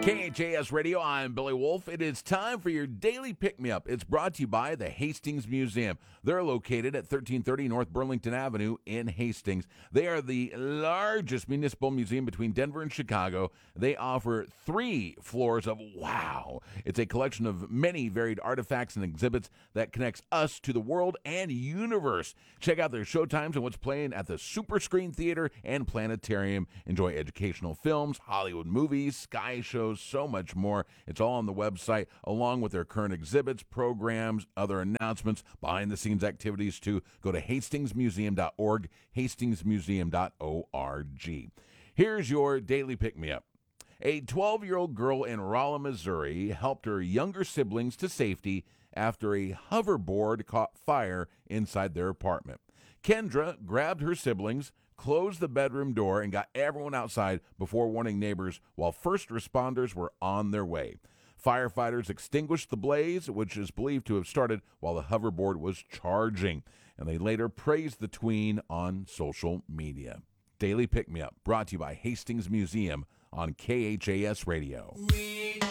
KHAS Radio, I'm Billy Wolf. It is time for your daily pick-me-up. It's brought to you by the Hastings Museum. They're located at 1330 North Burlington Avenue in Hastings. They are the largest municipal museum between Denver and Chicago. They offer 3 floors of wow. It's a collection of many varied artifacts and exhibits that connects us to the world and universe. Check out their showtimes and what's playing at the Super Screen Theater and Planetarium. Enjoy educational films, Hollywood movies, sky shows, so much more. It's all on the website, along with their current exhibits, programs, other announcements, behind-the-scenes activities, too. Go to hastingsmuseum.org, hastingsmuseum.org. Here's your daily pick-me-up. A 12-year-old girl in Rolla, Missouri helped her younger siblings to safety after a hoverboard caught fire inside their apartment. Kendra grabbed her siblings, closed the bedroom door, and got everyone outside before warning neighbors while first responders were on their way. Firefighters extinguished the blaze, which is believed to have started while the hoverboard was charging, and they later praised the tween on social media. Daily Pick-Me-Up, brought to you by Hastings Museum on KHAS Radio.